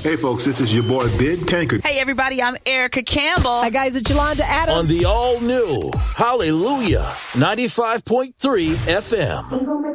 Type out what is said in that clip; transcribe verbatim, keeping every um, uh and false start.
Hey, folks, this is your boy, Ben Tankard. Hey, everybody, I'm Erica Campbell. Hi, guys, it's Yolanda Adams. On the all-new Hallelujah ninety-five point three F M.